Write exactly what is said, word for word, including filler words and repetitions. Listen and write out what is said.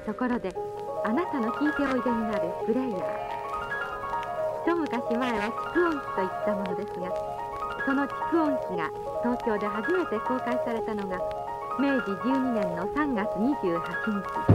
ところであなたの聞いておいでになるプレイヤー、一昔前は蓄音機といったものですが、その蓄音機が東京で初めて公開されたのがめいじじゅうにねんのさんがつにじゅうはちにち。